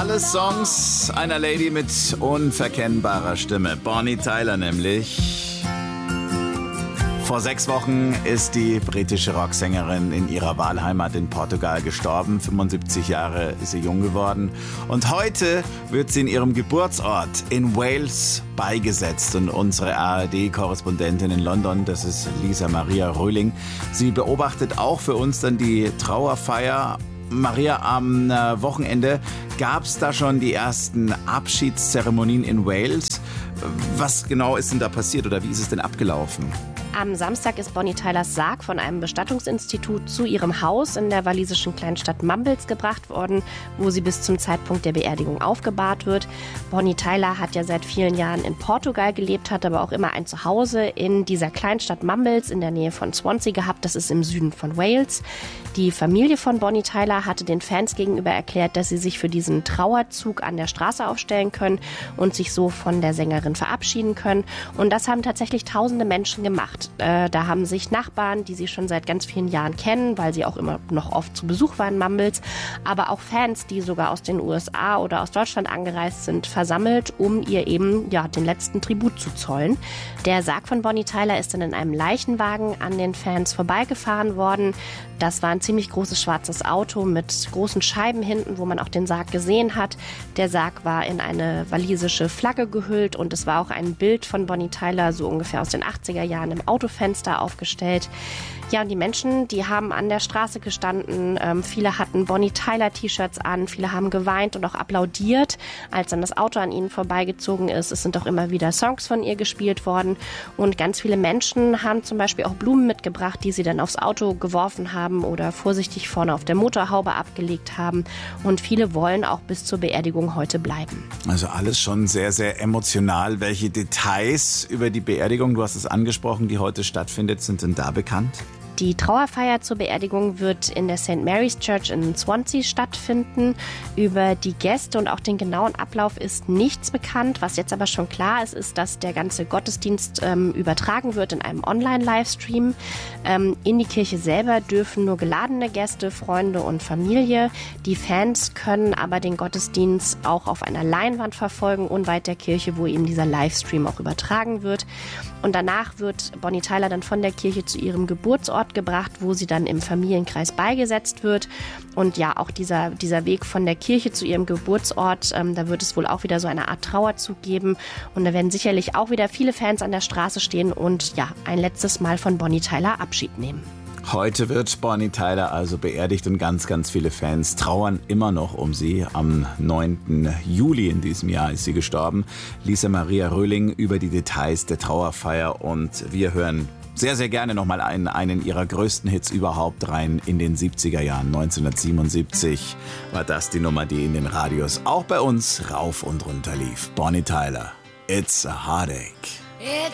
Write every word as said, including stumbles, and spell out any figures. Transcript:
Alles Songs einer Lady mit unverkennbarer Stimme. Bonnie Tyler nämlich. Vor sechs Wochen ist die britische Rocksängerin in ihrer Wahlheimat in Portugal gestorben. fünfundsiebzig Jahre ist sie jung geworden. Und heute wird sie in ihrem Geburtsort in Wales beigesetzt. Und unsere A R D-Korrespondentin in London, das ist Lisa Maria Röhling, sie beobachtet auch für uns dann die Trauerfeier. Maria, am Wochenende gab es da schon die ersten Abschiedszeremonien in Wales. Was genau ist denn da passiert oder wie ist es denn abgelaufen? Am Samstag ist Bonnie Tylers Sarg von einem Bestattungsinstitut zu ihrem Haus in der walisischen Kleinstadt Mumbles gebracht worden, wo sie bis zum Zeitpunkt der Beerdigung aufgebahrt wird. Bonnie Tyler hat ja seit vielen Jahren in Portugal gelebt, hat aber auch immer ein Zuhause in dieser Kleinstadt Mumbles in der Nähe von Swansea gehabt. Das ist im Süden von Wales. Die Familie von Bonnie Tyler hatte den Fans gegenüber erklärt, dass sie sich für diesen Trauerzug an der Straße aufstellen können und sich so von der Sängerin verabschieden können. Und das haben tatsächlich tausende Menschen gemacht. Äh, da haben sich Nachbarn, die sie schon seit ganz vielen Jahren kennen, weil sie auch immer noch oft zu Besuch waren in Mumbles, aber auch Fans, die sogar aus den U S A oder aus Deutschland angereist sind, versammelt, um ihr eben ja, den letzten Tribut zu zollen. Der Sarg von Bonnie Tyler ist dann in einem Leichenwagen an den Fans vorbeigefahren worden. Das war ein ziemlich großes schwarzes Auto mit großen Scheiben hinten, wo man auch den Sarg gesehen hat. Der Sarg war in eine walisische Flagge gehüllt und es war auch ein Bild von Bonnie Tyler, so ungefähr aus den achtziger Jahren, im Autofenster aufgestellt. Ja, und die Menschen, die haben an der Straße gestanden. Ähm, viele hatten Bonnie Tyler-T-Shirts an. Viele haben geweint und auch applaudiert, als dann das Auto an ihnen vorbeigezogen ist. Es sind auch immer wieder Songs von ihr gespielt worden. Und ganz viele Menschen haben zum Beispiel auch Blumen mitgebracht, die sie dann aufs Auto geworfen haben oder vorsichtig vorne auf der Motorhaube abgelegt haben. Und viele wollen auch bis zur Beerdigung heute bleiben. Also alles schon sehr, sehr emotional. Welche Details über die Beerdigung, du hast es angesprochen, die heute stattfindet, sind denn da bekannt? Die Trauerfeier zur Beerdigung wird in der Saint Mary's Church in Swansea stattfinden. Über die Gäste und auch den genauen Ablauf ist nichts bekannt. Was jetzt aber schon klar ist, ist, dass der ganze Gottesdienst ähm, übertragen wird in einem Online-Livestream. Ähm, in die Kirche selber dürfen nur geladene Gäste, Freunde und Familie. Die Fans können aber den Gottesdienst auch auf einer Leinwand verfolgen, unweit der Kirche, wo eben dieser Livestream auch übertragen wird. Und danach wird Bonnie Tyler dann von der Kirche zu ihrem Geburtsort gebracht, wo sie dann im Familienkreis beigesetzt wird. Und ja, auch dieser, dieser Weg von der Kirche zu ihrem Geburtsort, ähm, da wird es wohl auch wieder so eine Art Trauerzug geben. Und da werden sicherlich auch wieder viele Fans an der Straße stehen und ja, ein letztes Mal von Bonnie Tyler Abschied nehmen. Heute wird Bonnie Tyler also beerdigt und ganz, ganz viele Fans trauern immer noch um sie. Am neunten Juli in diesem Jahr ist sie gestorben. Lisa Maria Röhling über die Details der Trauerfeier und wir hören sehr, sehr gerne nochmal einen, einen ihrer größten Hits überhaupt rein. In den siebziger Jahren, neunzehnhundertsiebenundsiebzig, war das die Nummer, die in den Radios auch bei uns rauf und runter lief. Bonnie Tyler, It's a Heartache. It